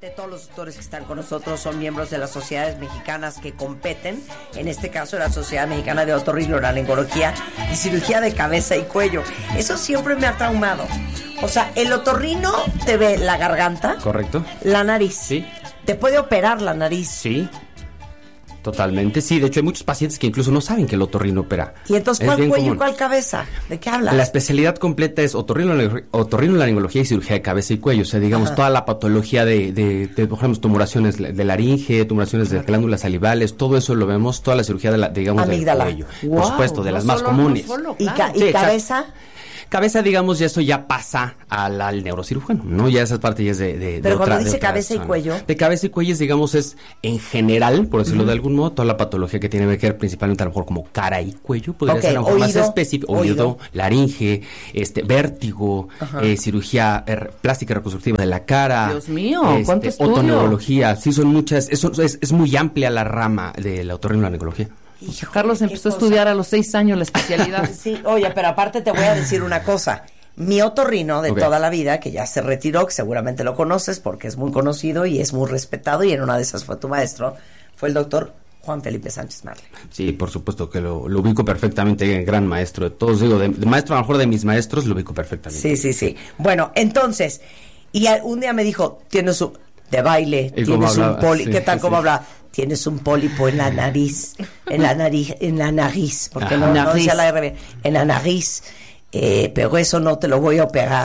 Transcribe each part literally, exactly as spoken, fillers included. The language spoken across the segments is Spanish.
Todos los doctores que están con nosotros son miembros de las sociedades mexicanas que competen, en este caso la Sociedad Mexicana de Otorrinolaringología y Cirugía de Cabeza y Cuello. Eso siempre me ha traumado. O sea, el otorrino te ve la garganta. Correcto. La nariz. Sí. Te puede operar la nariz. Sí. Totalmente, sí. De hecho, hay muchos pacientes que incluso no saben que el otorrino opera. ¿Y entonces cuál cuello y cuál cabeza? ¿De qué hablas? La especialidad completa es otorrino- otorrinolaringología y cirugía de cabeza y cuello. O sea, digamos, Ajá. toda la patología de, de, de, por ejemplo, tumoraciones de laringe, tumoraciones de glándulas salivales, todo eso lo vemos, toda la cirugía, de la, digamos, Amígdala. del cuello. Wow, por supuesto, de no las solo, más comunes. No solo, claro. ¿Y, ca- y sí, cabeza? Cabeza, digamos, ya eso ya pasa al, al neurocirujano, ¿no? Ya esa parte ya es de, de Pero de cuando otra, dice de cabeza y cuello. De cabeza y cuello, digamos, es en general, por decirlo uh-huh. de algún modo, toda la patología que tiene que ver principalmente a lo mejor como cara y cuello, podría okay, ser a lo mejor oído, más específico, oído, oído, laringe, este, vértigo, uh-huh. eh, cirugía er, plástica reconstructiva de la cara. Dios mío, este, ¿cuánto estudio? Otoneurología, sí, son muchas, es, es, es muy amplia la rama de la otorrinolaringología. Hijo, Carlos empezó a estudiar a los seis años la especialidad. Sí, oye, pero aparte te voy a decir una cosa. Mi otorrino de okay. toda la vida, que ya se retiró, que seguramente lo conoces porque es muy conocido y es muy respetado, y en una de esas fue tu maestro, fue el doctor Juan Felipe Sánchez Marley. Sí, por supuesto que lo, lo ubico perfectamente, gran maestro de todos, digo, de, de maestro a lo mejor de mis maestros, lo ubico perfectamente. Sí, sí, sí. Bueno, entonces, y un día me dijo, tienes un, de baile, tienes un poli, sí, ¿qué tal, sí, cómo sí. habla? Tienes un pólipo en la nariz, en la nariz, en la nariz, porque no, no decía la R B, en la nariz. Eh, pero eso no te lo voy a operar.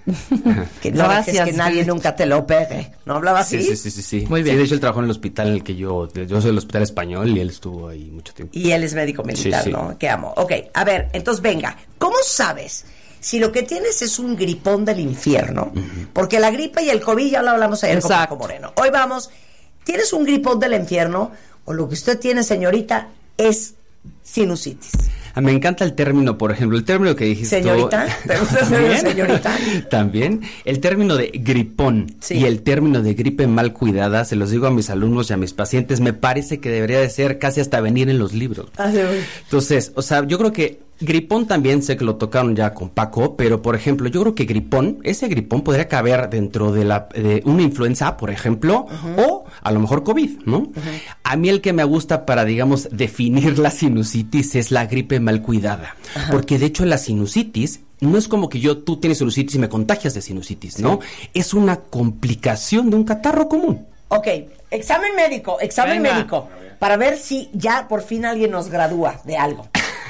Que no dejes que nadie nunca te lo opere. ¿No hablaba así? Sí, sí, sí, sí, sí. Muy bien. Sí, de hecho él trabajó en el hospital en el que yo, yo soy del hospital español y él estuvo ahí mucho tiempo. Y él es médico militar, sí, sí. ¿no? Que amo. Ok, a ver, entonces venga, ¿cómo sabes si lo que tienes es un gripón del infierno? Uh-huh. Porque la gripe y el COVID ya lo hablamos ayer con Paco Moreno. Hoy vamos, ¿tienes un gripón del infierno? O lo que usted tiene, señorita, es sinusitis. Me encanta el término, por ejemplo, el término que dijiste. ¿Señorita? ¿Te gusta ser señorita? También. El término de gripón sí. y el término de gripe mal cuidada, se los digo a mis alumnos y a mis pacientes, me parece que debería de ser casi hasta venir en los libros. Ah, sí. Entonces, o sea, yo creo que gripón también, sé que lo tocaron ya con Paco, pero por ejemplo, yo creo que gripón, ese gripón podría caber dentro de la de una influenza, por ejemplo, uh-huh. o a lo mejor COVID, ¿no? Uh-huh. A mí el que me gusta para, digamos, definir la sinusitis es la gripe mal cuidada, uh-huh. porque de hecho la sinusitis no es como que yo, tú tienes sinusitis y me contagias de sinusitis, sí. ¿no? Es una complicación de un catarro común. Ok, examen médico, examen Venga. médico, para ver si ya por fin alguien nos gradúa de algo.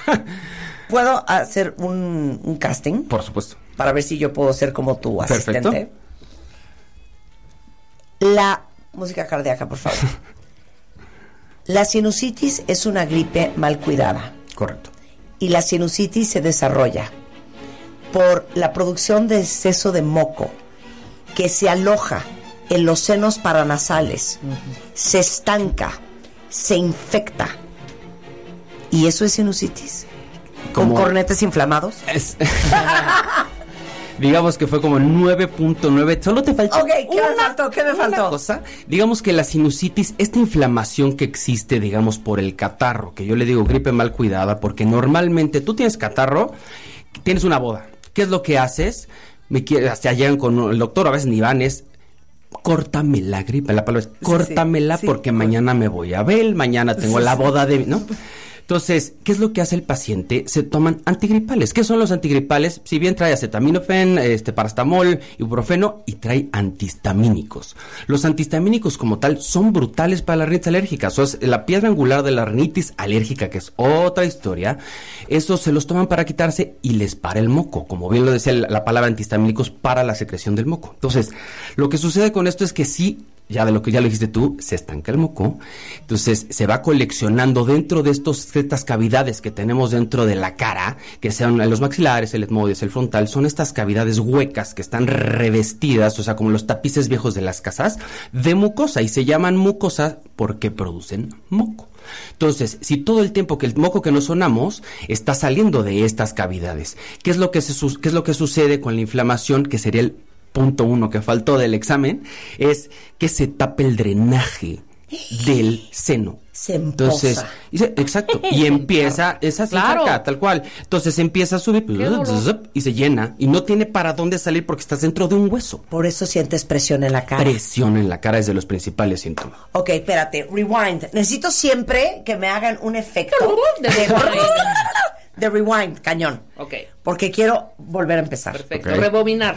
¿Puedo hacer un, un casting? Por supuesto. Para ver si yo puedo ser como tu asistente. Perfecto. La música cardíaca, por favor. La sinusitis es una gripe mal cuidada. Correcto. Y la sinusitis se desarrolla por la producción de exceso de moco que se aloja en los senos paranasales, uh-huh. se estanca, se infecta. ¿Y eso es sinusitis? ¿Con cornetes inflamados? Es, digamos que fue como nueve punto nueve. Solo te faltó. Ok, ¿qué una, me faltó? ¿Qué me faltó? Cosa. Digamos que la sinusitis, esta inflamación que existe, digamos, por el catarro, que yo le digo gripe mal cuidada, porque normalmente tú tienes catarro, tienes una boda. ¿Qué es lo que haces? Me quieres, hasta llegan con el doctor, a veces ni van, es córtame la gripe. La palabra es córtamela sí, sí, porque sí. mañana me voy a ver, mañana tengo sí, la boda de, ¿no? Entonces, ¿qué es lo que hace el paciente? Se toman antigripales. ¿Qué son los antigripales? Si bien trae acetaminofén, este, paracetamol, ibuprofeno y trae antihistamínicos. Los antihistamínicos como tal son brutales para la rinitis alérgica. O sea, la piedra angular de la rinitis alérgica, que es otra historia, esos se los toman para quitarse y les para el moco. Como bien lo decía la, la palabra antihistamínicos, para la secreción del moco. Entonces, lo que sucede con esto es que sí, ya de lo que ya lo dijiste tú, se estanca el moco, entonces se va coleccionando dentro de estos, estas cavidades que tenemos dentro de la cara, que sean los maxilares, el etmoides, el frontal, son estas cavidades huecas que están revestidas, o sea, como los tapices viejos de las casas, de mucosa, y se llaman mucosa porque producen moco. Entonces, si todo el tiempo que el moco que nos sonamos está saliendo de estas cavidades, ¿qué es lo que se, qué es lo que sucede con la inflamación, que sería el punto uno que faltó del examen? Es que se tape el drenaje del seno. Se empoza. Entonces, dice, exacto, y empieza, es así, Claro. acá, tal cual. Entonces empieza a subir y se llena y no tiene para dónde salir porque estás dentro de un hueso. Por eso sientes presión en la cara. Presión en la cara es de los principales síntomas. Ok, espérate, rewind. Necesito siempre que me hagan un efecto De de, rewind. de rewind, cañón. Ok. Porque quiero volver a empezar. Perfecto. Ok. Rebobinar.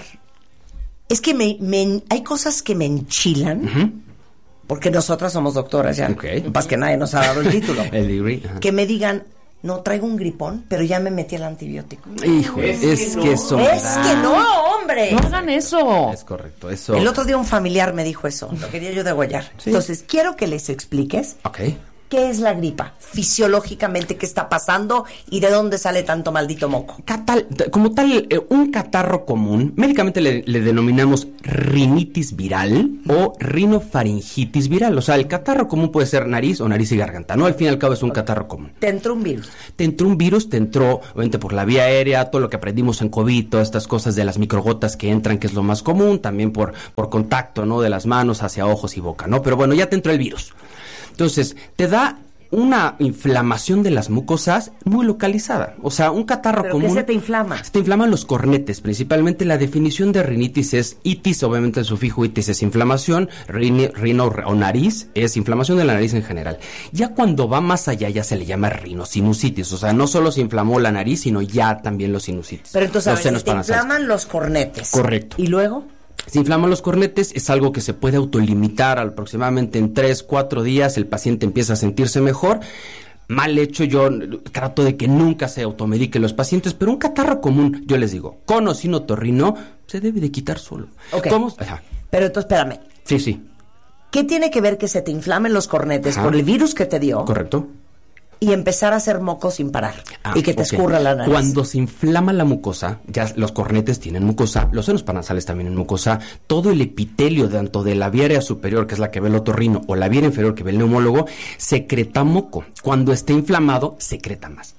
Es que me, me- hay cosas que me enchilan, Ujú. porque nosotras somos doctoras ya. Ok. Más que nadie nos ha dado el título. El degree. Ajá. Que me digan, no, traigo un gripón, pero ya me metí el antibiótico. Hijo, es, Es que que no. eso. Es que no, hombre. No hagan eso. Es correcto, eso. El otro día un familiar me dijo eso, lo quería yo degollar. Sí. Entonces, quiero que les expliques Ok. qué es la gripa, fisiológicamente qué está pasando y de dónde sale tanto maldito moco. Catal, como tal, eh, un catarro común, médicamente le, le denominamos rinitis viral o rinofaringitis viral. O sea, el catarro común puede ser nariz o nariz y garganta, ¿no? Al fin y al cabo es un catarro común. Te entró un virus. Te entró un virus, te entró, obviamente, por la vía aérea, todo lo que aprendimos en COVID, todas estas cosas de las microgotas que entran, que es lo más común, también por, por contacto, ¿no? De las manos hacia ojos y boca, ¿no? Pero bueno, ya te entró el virus. Entonces, te da una inflamación de las mucosas muy localizada. O sea, un catarro ¿Pero común. qué se te inflama? Se te inflaman los cornetes, principalmente. La definición de rinitis es itis, obviamente el sufijo itis es inflamación, rini- rino o nariz es inflamación de la nariz en general. Ya cuando va más allá ya se le llama rinosinusitis, o sea, no solo se inflamó la nariz, sino ya también los sinusitis. Pero entonces, a los ver, si senos te paranasales. inflaman los cornetes. Correcto. ¿Y luego? Se inflaman los cornetes, es algo que se puede autolimitar aproximadamente en tres, cuatro días, el paciente empieza a sentirse mejor. Mal hecho, yo trato de que nunca se automediquen los pacientes, pero un catarro común, yo les digo, con o sin otorrino, se debe de quitar solo. Ok. ¿Cómo? Ajá. Pero entonces, espérame. Sí, sí, ¿Qué tiene que ver que se te inflamen los cornetes Ajá. por el virus que te dio correcto. y empezar a hacer moco sin parar? Ah, y que te ok. escurra la nariz. Cuando se inflama la mucosa, ya los cornetes tienen mucosa, los senos paranasales también tienen mucosa, todo el epitelio tanto de la vía aérea superior, que es la que ve el otorrino, o la vía inferior, que ve el neumólogo, secreta moco. Cuando esté inflamado, secreta más.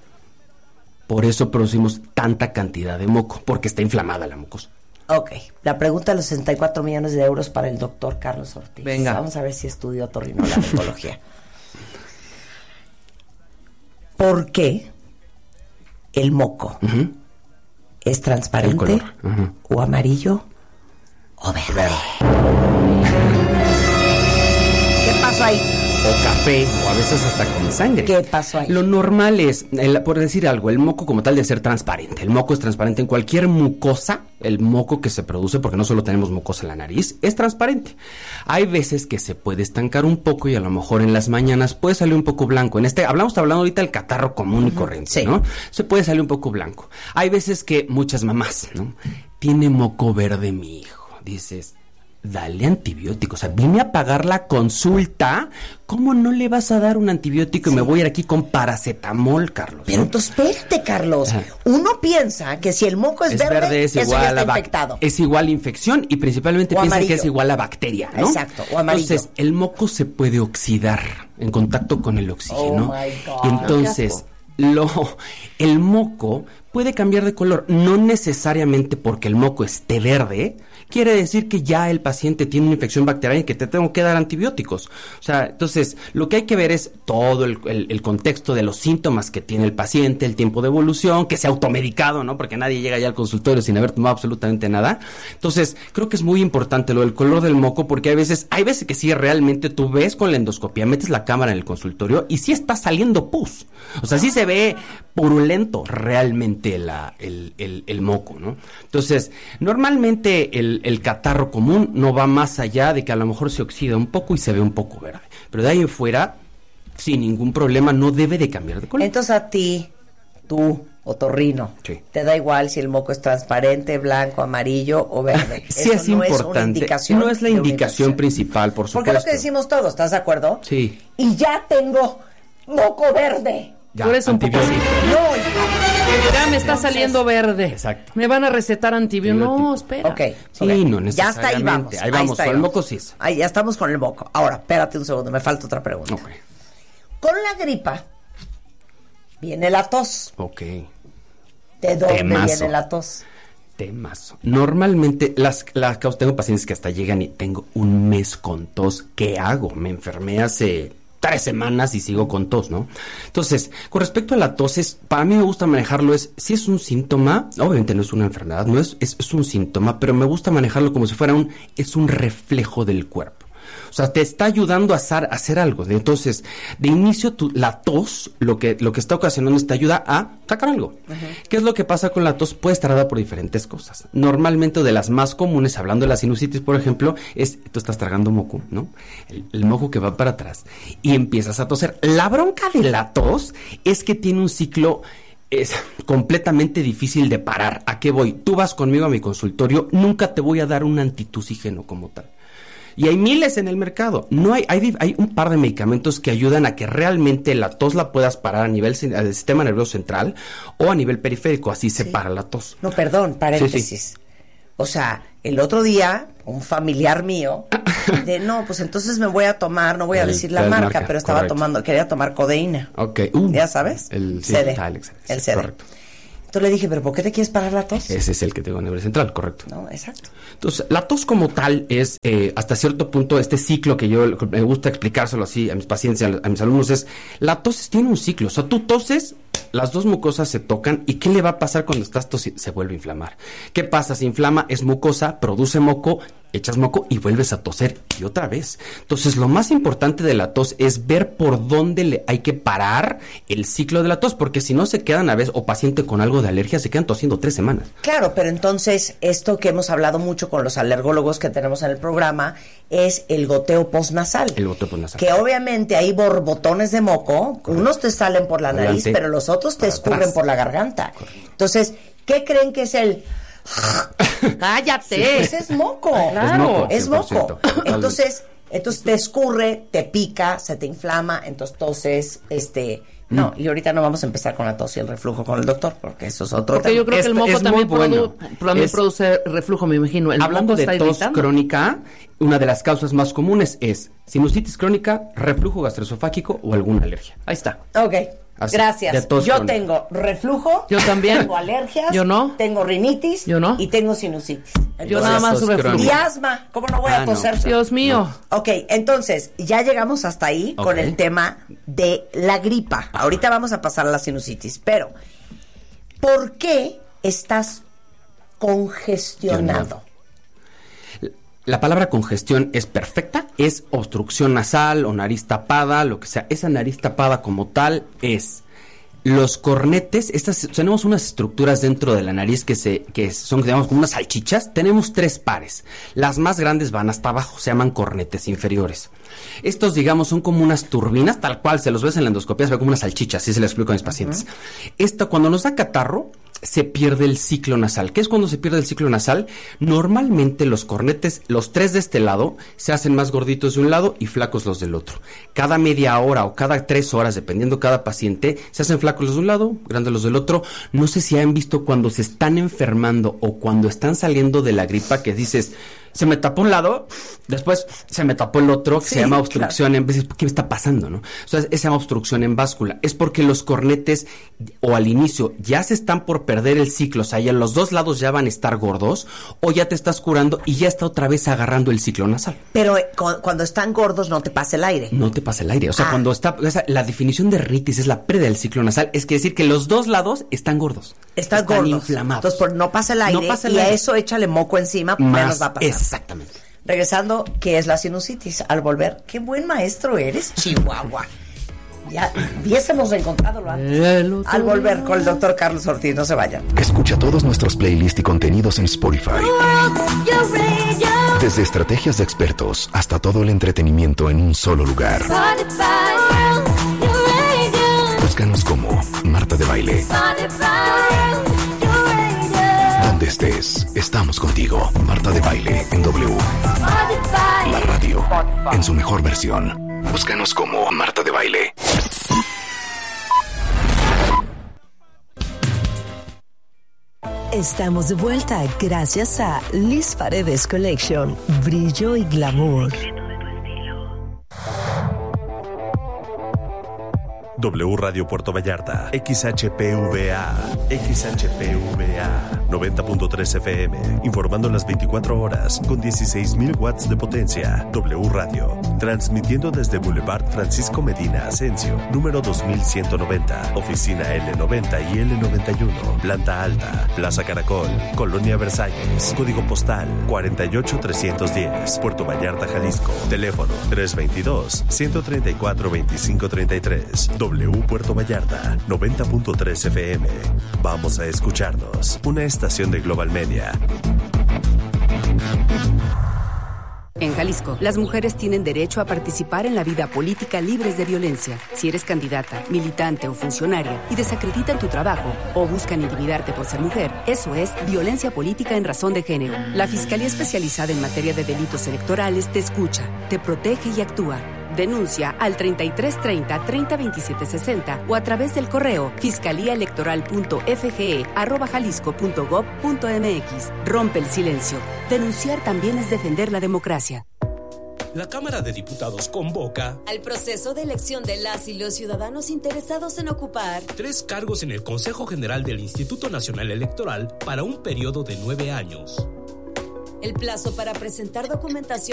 Por eso producimos tanta cantidad de moco, porque está inflamada la mucosa. Ok, la pregunta de los sesenta y cuatro millones de euros para el doctor Carlos Ortiz. Venga. Vamos a ver si estudió otorrinolaringología. ¿Por qué el moco Ujú. es transparente El color, ajá. o amarillo o verde? ¿Qué pasó ahí? O café, o a veces hasta con sangre. ¿Qué pasó ahí? Lo normal es, el- por decir algo, el moco como tal de ser transparente. El moco es transparente en cualquier mucosa. El moco que se produce, porque no solo tenemos mucosa en la nariz, es transparente. Hay veces que se puede estancar un poco y a lo mejor en las mañanas puede salir un poco blanco. En este, hablamos hablando ahorita del catarro común y corriente, sí. ¿no? Se puede salir un poco blanco. Hay veces que muchas mamás, ¿no? Tiene moco verde mi hijo. Dices, dale antibiótico. O sea, vine a pagar la consulta. ¿Cómo no le vas a dar un antibiótico y me voy a ir aquí con paracetamol, Carlos? Pero ¿no? entonces, espérate, Carlos. Ajá. Uno piensa que si el moco es, Es verde, verde, es eso igual ya a está bac- infectado. es igual a infección y principalmente O piensan amarillo. que es igual a bacteria, ¿no? Exacto, o amarillo. Entonces, el moco se puede oxidar en contacto con el oxígeno. Oh, my God. Y entonces, lo, el moco puede cambiar de color, no necesariamente porque el moco esté verde, quiere decir que ya el paciente tiene una infección bacteriana y que te tengo que dar antibióticos. O sea, entonces, lo que hay que ver es todo el, el- el contexto de los síntomas que tiene el paciente, el tiempo de evolución, que sea automedicado, ¿no? Porque nadie llega ya al consultorio sin haber tomado absolutamente nada. Entonces, creo que es muy importante lo del color del moco, porque hay veces, hay veces que sí, realmente tú ves con la endoscopia, metes la cámara en el consultorio y sí está saliendo pus. O sea, sí se ve purulento realmente la, el, el, el moco, ¿no? Entonces, normalmente el, el catarro común no va más allá de que a lo mejor se oxida un poco y se ve un poco verde. Pero de ahí en fuera, sin ningún problema, no debe de cambiar de color. Entonces a ti, tú, otorrino, Sí. te da igual si el moco es transparente, blanco, amarillo o verde. Sí, Eso es no importante. Es una indicación no es la de una indicación infección. principal, por supuesto. Porque es lo que decimos todos, ¿estás de acuerdo? Sí. Y ya tengo moco verde. Ya, Tú eres un poco antibiótico. No, hija. Ya me está saliendo verde. Exacto. Me van a recetar antibiótico. No, Antibiótico. espera. Ok. Sí, ok. no Ya está, ahí vamos. necesariamente. Ahí vamos, está, con el vamos. moco sí es. Ahí ya estamos con el moco. Ahora, espérate un segundo, me falta otra pregunta. Ok. Con la gripa viene la tos. Ok. ¿De dónde Temazo. viene la tos? Temazo. Normalmente las, las tengo pacientes que hasta llegan y tengo un mes con tos. ¿Qué hago? Me enfermé hace tres semanas y sigo con tos, ¿no? Entonces, con respecto a la tos, es, para mí me gusta manejarlo, es, si es un síntoma, obviamente no es una enfermedad, no es, es, es un síntoma, pero me gusta manejarlo como si fuera un, es un reflejo del cuerpo. O sea, te está ayudando a hacer, a hacer algo. Entonces, de inicio, tu, la tos, lo que, lo que está ocasionando es te ayuda a sacar algo. Uh-huh. ¿Qué es lo que pasa con la tos? Puede estar dada por diferentes cosas. Normalmente, de las más comunes, hablando de la sinusitis, por ejemplo, es, tú estás tragando moco, ¿no? El, el moco que va para atrás y empiezas a toser. La bronca de la tos es que tiene un ciclo... es completamente difícil de parar. ¿A qué voy? Tú vas conmigo a mi consultorio, nunca te voy a dar un antitusígeno como tal. Y hay miles en el mercado. No hay, hay, hay un par de medicamentos que ayudan a que realmente la tos la puedas parar a nivel del sistema nervioso central o a nivel periférico, así sí. se para la tos. No, perdón, paréntesis. Sí, sí. O sea, el otro día, un familiar mío, de no, pues entonces me voy a tomar, no voy a el, decir la marca, marca, pero estaba correcto. tomando, quería tomar codeína. Ok. Uh, ¿Ya sabes? El C D. Sí, el, el C D. Correcto. Entonces le dije, ¿pero por qué te quieres parar la tos? Ese es el que tengo a nivel central, correcto. No, exacto. Entonces, la tos como tal es, eh, hasta cierto punto, este ciclo que yo me gusta explicárselo así a mis pacientes, a, a mis alumnos, es, la tos tiene un ciclo. O sea, tú toses, las dos mucosas se tocan, ¿y qué le va a pasar cuando estás tosiendo? Se vuelve a inflamar. ¿Qué pasa? Se inflama, es mucosa, produce moco, echas moco y vuelves a toser y otra vez. Entonces, lo más importante de la tos es ver por dónde le hay que parar el ciclo de la tos, porque si no se quedan a veces, o paciente con algo de alergia, se quedan tosiendo tres semanas. Claro, pero entonces, esto que hemos hablado mucho con los alergólogos que tenemos en el programa, es el goteo postnasal. El goteo postnasal. Que obviamente hay borbotones de moco, correcto. Unos te salen por la Adelante, nariz, pero los otros te escurren atrás. Por la garganta. Correcto. Entonces, ¿qué creen que es el...? ¡Cállate! Sí, ese es moco. Claro, es moco. Es moco. Entonces, entonces te escurre, te pica, se te inflama, entonces toses, este... No, mm. y ahorita no vamos a empezar con la tos y el reflujo con el doctor, porque eso es otro Porque tema. Yo creo este, que el moco también, bueno. produ- también es, produce reflujo, me imagino. El hablando moco de está tos irritando. crónica, una de las causas más comunes es sinusitis crónica, reflujo gastroesofágico o alguna alergia. Ahí está. Ok. Así, gracias. Yo crónica. Tengo reflujo. Yo también. Tengo alergias. Yo no. Tengo rinitis. Yo no. Y tengo sinusitis. Entonces, yo nada más reflujo. Y asma. ¿Cómo no voy ah, a toser? No. Dios mío. No. Ok, entonces, ya llegamos hasta ahí okay. con el tema de la gripa. Ahorita vamos a pasar a la sinusitis. Pero, ¿por qué estás congestionado? La palabra congestión es perfecta, es obstrucción nasal o nariz tapada, lo que sea. Esa nariz tapada como tal es los cornetes. Estas, tenemos unas estructuras dentro de la nariz que se que son, digamos, como unas salchichas. Tenemos tres pares. Las más grandes van hasta abajo, se llaman cornetes inferiores. Estos, digamos, son como unas turbinas, tal cual, se los ves en la endoscopia, se ve como unas salchichas, así se lo explico a mis pacientes. Uh-huh. Esto, cuando nos da catarro, se pierde el ciclo nasal. ¿Qué es cuando se pierde el ciclo nasal? Normalmente los cornetes, los tres de este lado, se hacen más gorditos de un lado y flacos los del otro. Cada media hora o cada tres horas, dependiendo cada paciente, se hacen flacos los de un lado, grandes los del otro. No sé si han visto cuando se están enfermando o cuando están saliendo de la gripa que dices... Se me tapó un lado, después se me tapó el otro, que sí, se llama obstrucción claro. en... ¿Qué me está pasando, no? O sea, se llama obstrucción en báscula. Es porque los cornetes, o al inicio, ya se están por perder el ciclo. O sea, ya los dos lados ya van a estar gordos, o ya te estás curando y ya está otra vez agarrando el ciclo nasal. Pero eh, cu- cuando están gordos no te pasa el aire. No te pasa el aire. O sea, ah. cuando está... O sea, la definición de rinitis es la pérdida del ciclo nasal. Es que decir que los dos lados están gordos. Están, están gordos. inflamados. Entonces, por no pasa el aire, no pasa el y aire. A eso échale moco encima, Más, menos va a pasar. Exactamente. Regresando, ¿qué es la sinusitis? Al volver, qué buen maestro eres, Chihuahua. Ya hubiésemos reencontrado antes. Al volver con el doctor Carlos Ortiz, no se vayan. Escucha todos nuestros playlists y contenidos en Spotify. Desde estrategias de expertos hasta todo el entretenimiento en un solo lugar. Búscanos como Marta de Baile. Donde estés, estamos contigo. Marta de Baile en W. La radio en su mejor versión. Búscanos como Marta de Baile. Estamos de vuelta gracias a Liz Paredes Collection. Brillo y glamour. W Radio Puerto Vallarta, X H P V A, X H P V A, noventa punto tres F M, informando las veinticuatro horas con dieciséis mil watts de potencia. W Radio, transmitiendo desde Boulevard Francisco Medina Asensio, número dos mil ciento noventa, oficina L noventa y L noventa y uno, planta alta, Plaza Caracol, Colonia Versalles, código postal cuarenta y ocho trescientos diez, Puerto Vallarta, Jalisco. Teléfono tres veintidós, ciento treinta y cuatro, veinticinco treinta y tres. W Puerto Vallarta, noventa punto tres F M. Vamos a escucharnos. Una estación de Global Media. En Jalisco, las mujeres tienen derecho a participar en la vida política libres de violencia. Si eres candidata, militante o funcionaria y desacreditan tu trabajo o buscan intimidarte por ser mujer, eso es violencia política en razón de género. La Fiscalía Especializada en Materia de Delitos Electorales te escucha, te protege y actúa. Denuncia al treinta y tres treinta, treinta veintisiete sesenta o a través del correo fiscaliaelectoral.fge arroba jalisco punto gob punto mx. Rompe el silencio. Denunciar también es defender la democracia. La Cámara de Diputados convoca al proceso de elección de las y los ciudadanos interesados en ocupar tres cargos en el Consejo General del Instituto Nacional Electoral para un periodo de nueve años. El plazo para presentar documentación